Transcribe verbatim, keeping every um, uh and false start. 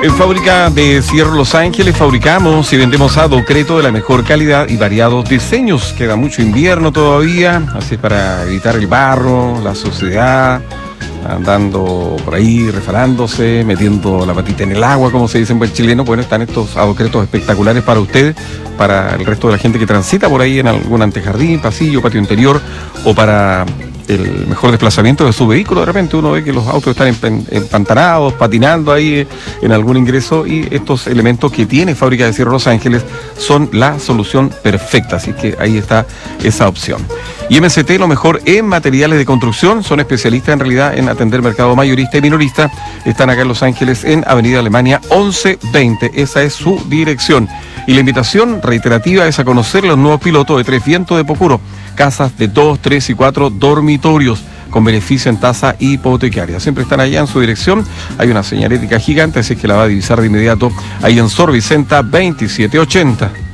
En Fábrica de Cierro Los Ángeles fabricamos y vendemos adocreto de la mejor calidad y variados diseños. Queda mucho invierno todavía, así es para evitar el barro, la suciedad, andando por ahí, refalándose, metiendo la patita en el agua, como se dice en buen chileno. Bueno, están estos adocretos espectaculares para ustedes, para el resto de la gente que transita por ahí en algún antejardín, pasillo, patio interior, o para el mejor desplazamiento de su vehículo. De repente uno ve que los autos están empantanados, patinando ahí en algún ingreso, y estos elementos que tiene Fábrica de Cierro Los Ángeles son la solución perfecta, así que ahí está esa opción. Y M C T, lo mejor en materiales de construcción, son especialistas en realidad en atender mercado mayorista y minorista. Están acá en Los Ángeles en Avenida Alemania once veinte, esa es su dirección. Y la invitación reiterativa es a conocer los nuevos pilotos de Tres Vientos de Pocuro, casas de dos, tres y cuatro dormitorios con beneficio en tasa hipotecaria. Siempre están allá en su dirección, hay una señalética gigante, así que la va a divisar de inmediato ahí en Sor Vicenta veintisiete ochenta.